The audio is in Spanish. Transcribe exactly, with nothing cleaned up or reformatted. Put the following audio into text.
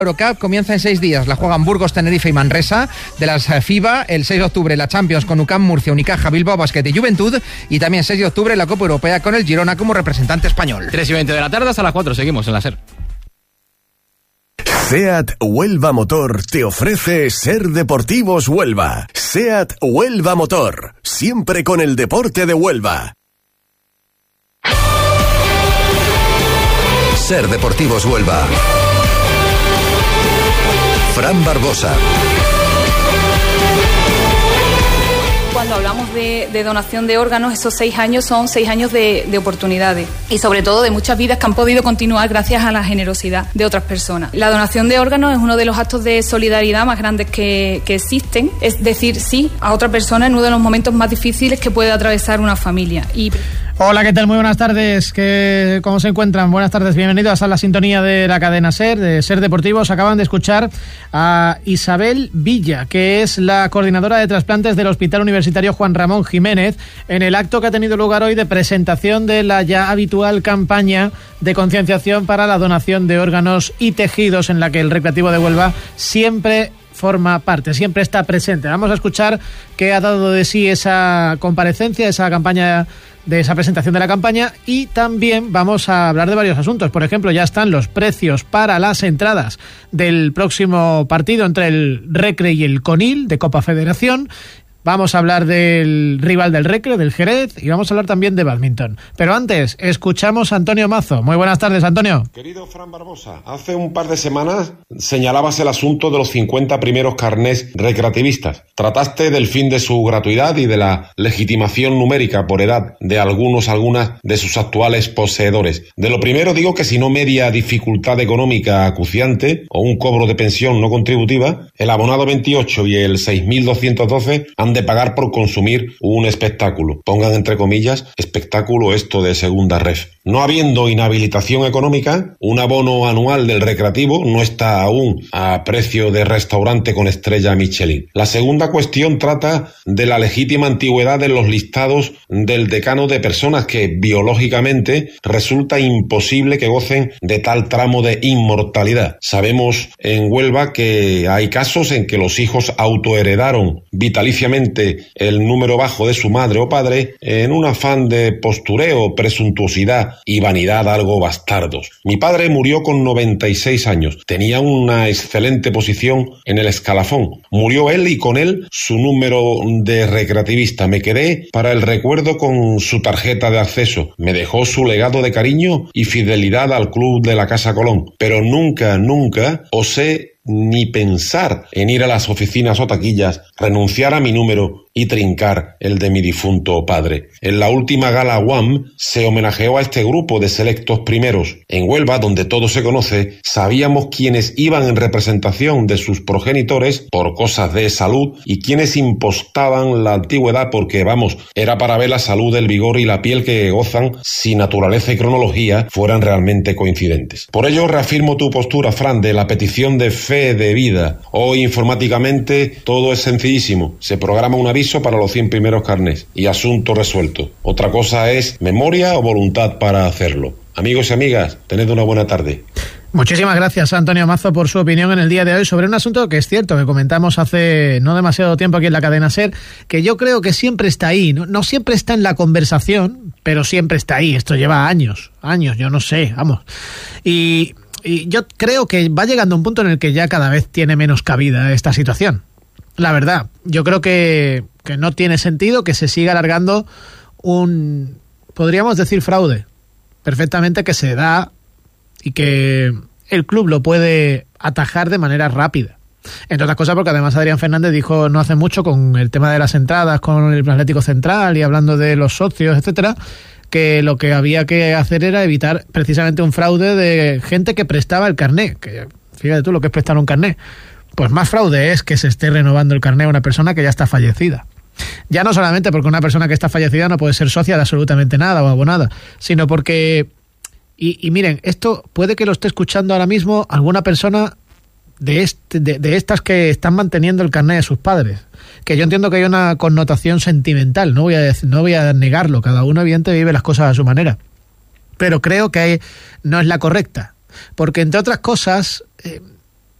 Eurocup comienza en seis días. La juegan Burgos, Tenerife y Manresa. De las FIBA, el seis de octubre la Champions con U C A M Murcia, Unicaja, Bilbao Basket y Juventud. Y también seis de octubre la Copa Europea con el Girona como representante español. tres y veinte de la tarde hasta las cuatro. Seguimos en la SER. SEAT Huelva Motor te ofrece Ser Deportivos Huelva. SEAT Huelva Motor, siempre con el deporte de Huelva. Ser Deportivos Huelva. Fran Barbosa. Cuando hablamos de, de donación de órganos, esos seis años son seis años de, de oportunidades y sobre todo de muchas vidas que han podido continuar gracias a la generosidad de otras personas. La donación de órganos es uno de los actos de solidaridad más grandes que, que existen, es decir sí a otra persona en uno de los momentos más difíciles que puede atravesar una familia. Y hola, ¿qué tal? Muy buenas tardes. ¿Qué, ¿Cómo se encuentran? Buenas tardes, bienvenidos a la sintonía de la cadena SER, de SER Deportivos. Acaban de escuchar a Isabel Villa, que es la coordinadora de trasplantes del Hospital Universitario Juan Ramón Jiménez, en el acto que ha tenido lugar hoy de presentación de la ya habitual campaña de concienciación para la donación de órganos y tejidos, en la que el Recreativo de Huelva siempre forma parte, siempre está presente. Vamos a escuchar qué ha dado de sí esa comparecencia, esa campaña, de esa presentación de la campaña, y también vamos a hablar de varios asuntos. Por ejemplo, ya están los precios para las entradas del próximo partido entre el Recre y el Conil de Copa Federación. Vamos a hablar del rival del Recre, del Jerez, y vamos a hablar también de bádminton. Pero antes, escuchamos a Antonio Mazo. Muy buenas tardes, Antonio. Querido Fran Barbosa, hace un par de semanas señalabas el asunto de los cincuenta primeros carnés recreativistas. Trataste del fin de su gratuidad y de la legitimación numérica por edad de algunos, algunas de sus actuales poseedores. De lo primero digo que si no media dificultad económica acuciante o un cobro de pensión no contributiva, el abonado veintiocho y el seis mil doscientos doce han de pagar por consumir un espectáculo. Pongan entre comillas, espectáculo esto de segunda ref. No habiendo inhabilitación económica, un abono anual del recreativo no está aún a precio de restaurante con estrella Michelin. La segunda cuestión trata de la legítima antigüedad de los listados del decano de personas que biológicamente resulta imposible que gocen de tal tramo de inmortalidad. Sabemos en Huelva que hay casos en que los hijos autoheredaron vitaliciamente el número bajo de su madre o padre en un afán de postureo, presuntuosidad y vanidad algo bastardos. Mi padre murió con noventa y seis años. Tenía una excelente posición en el escalafón. Murió él y con él su número de recreativista. Me quedé para el recuerdo con su tarjeta de acceso. Me dejó su legado de cariño y fidelidad al club de la Casa Colón. Pero nunca, nunca osé ni pensar en ir a las oficinas o taquillas, renunciar a mi número y trincar el de mi difunto padre. En la última gala U A M se homenajeó a este grupo de selectos primeros. En Huelva, donde todo se conoce, sabíamos quiénes iban en representación de sus progenitores por cosas de salud y quiénes impostaban la antigüedad porque, vamos, era para ver la salud, el vigor y la piel que gozan si naturaleza y cronología fueran realmente coincidentes. Por ello reafirmo tu postura, Fran, de la petición de fe de vida. Hoy informáticamente todo es sencillísimo. Se programa un aviso para los cien primeros carnés y asunto resuelto. Otra cosa es memoria o voluntad para hacerlo. Amigos y amigas, tened una buena tarde. Muchísimas gracias, Antonio Mazo, por su opinión en el día de hoy sobre un asunto que es cierto, que comentamos hace no demasiado tiempo aquí en la cadena SER, que yo creo que siempre está ahí, no, no siempre está en la conversación, pero siempre está ahí. Esto lleva años, años, yo no sé, vamos. Y, y yo creo que va llegando a un punto en el que ya cada vez tiene menos cabida esta situación. La verdad, yo creo que, que no tiene sentido que se siga alargando un, podríamos decir, fraude, perfectamente que se da y que el club lo puede atajar de manera rápida. Entre otras cosas porque además Adrián Fernández dijo no hace mucho con el tema de las entradas con el Atlético Central y hablando de los socios, etcétera, que lo que había que hacer era evitar precisamente un fraude de gente que prestaba el carné, que fíjate tú lo que es prestar un carné. Pues más fraude es que se esté renovando el carné a una persona que ya está fallecida. Ya no solamente porque una persona que está fallecida no puede ser socia de absolutamente nada o abonada, sino porque, y, y miren, esto puede que lo esté escuchando ahora mismo alguna persona de, este, de, de estas que están manteniendo el carné de sus padres, que yo entiendo que hay una connotación sentimental, no voy a decir, no voy a negarlo, cada uno evidentemente vive las cosas a su manera, pero creo que no es la correcta, porque entre otras cosas... Eh,